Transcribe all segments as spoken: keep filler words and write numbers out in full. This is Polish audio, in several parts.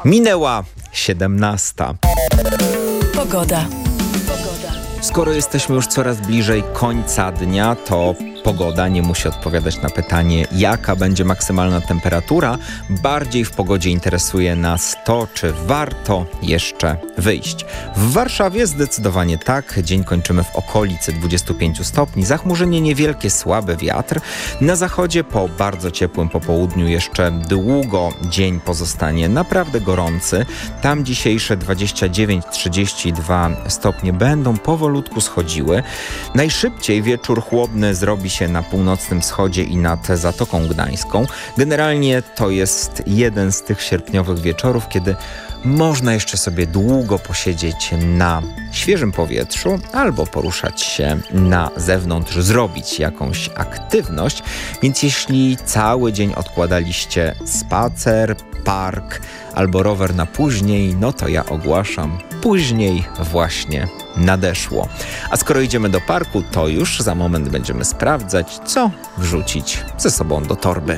Minęła siedemnasta. Pogoda. Skoro jesteśmy już coraz bliżej końca dnia, to pogoda nie musi odpowiadać na pytanie, jaka będzie maksymalna temperatura. Bardziej w pogodzie interesuje nas to, czy warto jeszcze wyjść. W Warszawie zdecydowanie tak. Dzień kończymy w okolicy dwudziestu pięciu stopni. Zachmurzenie niewielkie, słaby wiatr. Na zachodzie po bardzo ciepłym popołudniu jeszcze długo dzień pozostanie naprawdę gorący. Tam dzisiejsze dwadzieścia dziewięć trzydzieści dwa stopnie będą powolutku schodziły. Najszybciej wieczór chłodny zrobi się na północnym wschodzie i nad Zatoką Gdańską. Generalnie to jest jeden z tych sierpniowych wieczorów, kiedy można jeszcze sobie długo posiedzieć na świeżym powietrzu albo poruszać się na zewnątrz, zrobić jakąś aktywność. Więc jeśli cały dzień odkładaliście spacer, park albo rower na później, no to ja ogłaszam, później właśnie nadeszło. A skoro idziemy do parku, to już za moment będziemy sprawdzać, co wrzucić ze sobą do torby.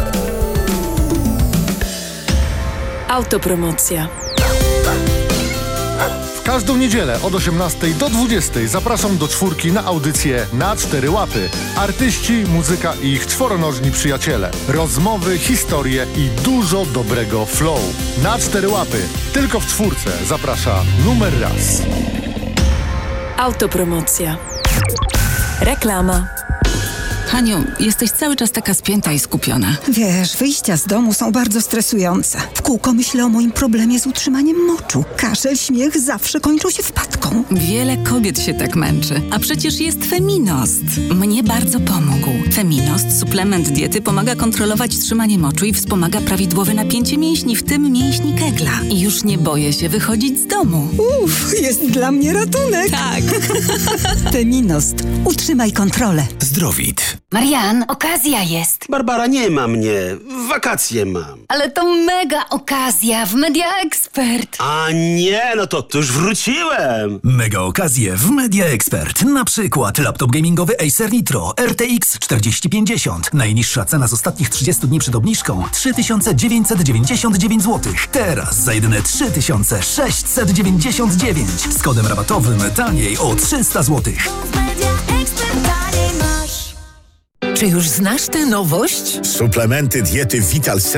Autopromocja. W każdą niedzielę od osiemnastej do dwudziestej zapraszam do czwórki na audycję Na Cztery Łapy. Artyści, muzyka i ich czworonożni przyjaciele. Rozmowy, historie i dużo dobrego flow. Na Cztery Łapy. Tylko w czwórce zaprasza numer raz. Autopromocja. Reklama. Haniu, jesteś cały czas taka spięta i skupiona. Wiesz, wyjścia z domu są bardzo stresujące. W kółko myślę o moim problemie z utrzymaniem moczu. Kaszel, śmiech zawsze kończą się wpadką. Wiele kobiet się tak męczy. A przecież jest Feminost. Mnie bardzo pomógł. Feminost, suplement diety, pomaga kontrolować trzymanie moczu i wspomaga prawidłowe napięcie mięśni, w tym mięśni kegla. I już nie boję się wychodzić z domu. Uff, jest dla mnie ratunek. Tak. Feminost. Utrzymaj kontrolę. Zdrowit. Marian, okazja jest. Barbara, nie ma mnie. Wakacje mam. Ale to mega okazja w Media Expert. A nie, no to, to już wróciłem. Mega okazje w Media Expert. Na przykład laptop gamingowy Acer Nitro R T X czterdzieści pięćdziesiąt. Najniższa cena z ostatnich trzydziestu dni przed obniżką trzy tysiące dziewięćset dziewięćdziesiąt dziewięć złotych. Teraz za jedyne trzy tysiące sześćset dziewięćdziesiąt dziewięć. Z kodem rabatowym taniej o trzysta złotych. Czy już znasz tę nowość? Suplementy diety Vital